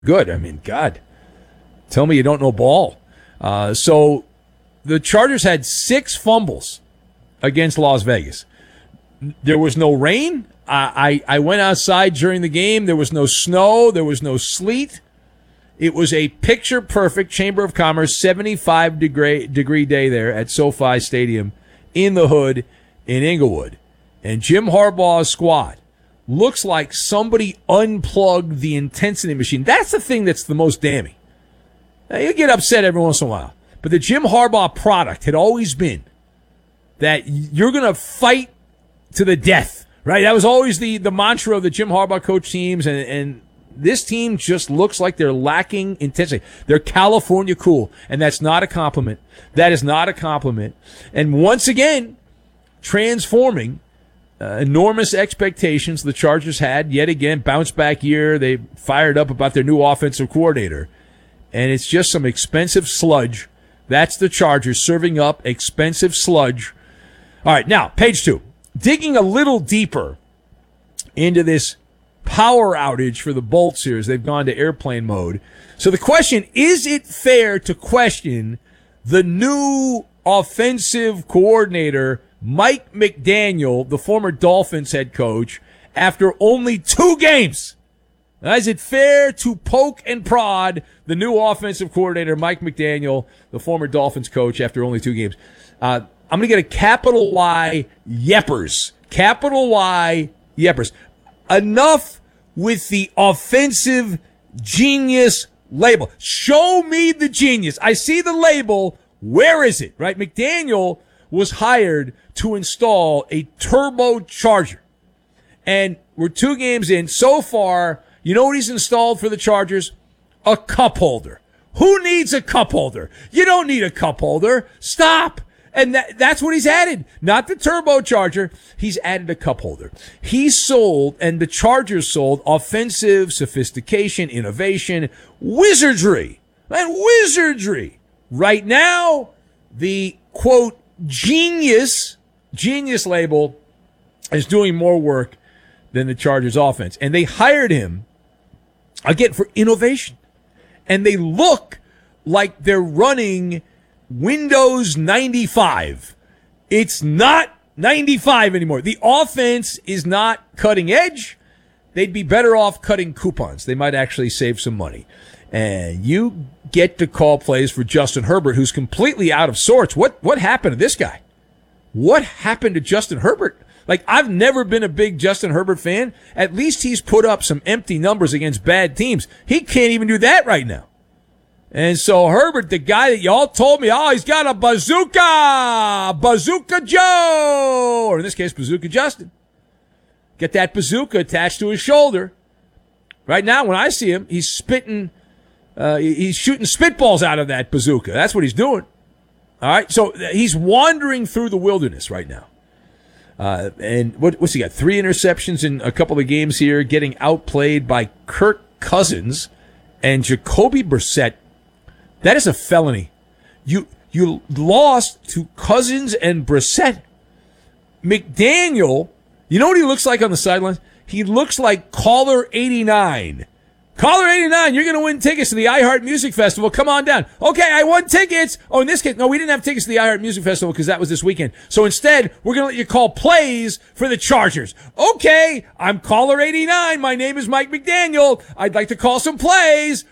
Good. I mean, God, tell me you don't know ball. So the Chargers had 6 fumbles against Las Vegas. There was no rain. I went outside during the game. There was no snow. There was no sleet. It was a picture-perfect Chamber of Commerce 75-degree day there at SoFi Stadium in the hood in Inglewood. And Jim Harbaugh's squad looks like somebody unplugged the intensity machine. That's the thing that's the most damning. Now, you get upset every once in a while. But the Jim Harbaugh product had always been that you're going to fight to the death, right? That was always the mantra of the Jim Harbaugh coach teams, and this team just looks like they're lacking intensity. They're California cool, and that's not a compliment. That is not a compliment. And once again, transforming enormous expectations the Chargers had. Yet again, bounce back year. They fired up about their new offensive coordinator, and it's just some expensive sludge. That's the Chargers serving up expensive sludge. All right, now, page 2. Digging a little deeper into this power outage for the Bolts here as they've gone to airplane mode. So the question, is it fair to question the new offensive coordinator, Mike McDaniel, the former Dolphins head coach, after only 2 games? Now, is it fair to poke and prod the new offensive coordinator, Mike McDaniel, the former Dolphins coach, after only 2 games? I'm going to get a capital Y yeppers. Capital Y yeppers. Enough with the offensive genius label. Show me the genius. I see the label. Where is it? Right? McDaniel was hired to install a turbocharger. And we're 2 games in. So far, you know what he's installed for the Chargers? A cup holder. Who needs a cup holder? You don't need a cup holder. Stop. And that's what he's added. Not the turbocharger. He's added a cup holder. He sold, and the Chargers sold, offensive sophistication, innovation, wizardry. And wizardry. Right now, the, quote, genius label is doing more work than the Chargers offense. And they hired him, again, for innovation. And they look like they're running Windows 95. It's not 95 anymore. The offense is not cutting edge. They'd be better off cutting coupons. They might actually save some money. And you get to call plays for Justin Herbert, who's completely out of sorts. What happened to this guy? What happened to Justin Herbert? Like, I've never been a big Justin Herbert fan. At least he's put up some empty numbers against bad teams. He can't even do that right now. And so Herbert, the guy that y'all told me, oh, he's got a bazooka, Bazooka Joe, or in this case, Bazooka Justin. Get that bazooka attached to his shoulder. Right now, when I see him, he's shooting spitballs out of that bazooka. That's what he's doing. All right, so he's wandering through the wilderness right now. And what's he got? 3 interceptions in a couple of games here, getting outplayed by Kirk Cousins and Jacoby Brissett. That is a felony. You lost to Cousins and Brissett. McDaniel, you know what he looks like on the sidelines? He looks like Caller 89. Caller 89, you're going to win tickets to the iHeart Music Festival. Come on down. Okay, I won tickets. Oh, in this case, no, we didn't have tickets to the iHeart Music Festival because that was this weekend. So instead, we're going to let you call plays for the Chargers. Okay, I'm Caller 89. My name is Mike McDaniel. I'd like to call some plays.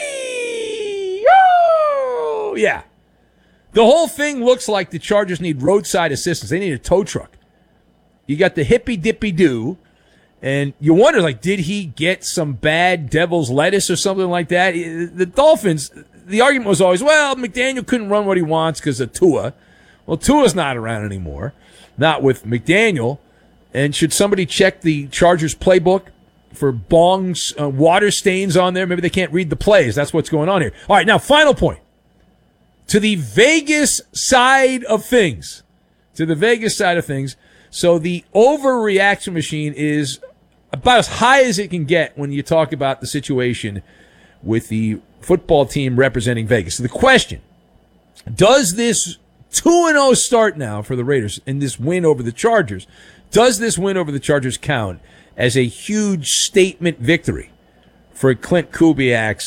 Whee! Oh, yeah. The whole thing looks like the Chargers need roadside assistance. They need a tow truck. You got the hippy-dippy-doo. And you wonder, like, did he get some bad devil's lettuce or something like that? The Dolphins, the argument was always, well, McDaniel couldn't run what he wants because of Tua. Well, Tua's not around anymore, not with McDaniel. And should somebody check the Chargers playbook for bongs, water stains on there? Maybe they can't read the plays. That's what's going on here. All right, now, final point. To the Vegas side of things. So the overreaction machine is about as high as it can get when you talk about the situation with the football team representing Vegas. So the question, does this 2-0 start now for the Raiders in this win over the Chargers, does this win over the Chargers count as a huge statement victory for Clint Kubiak's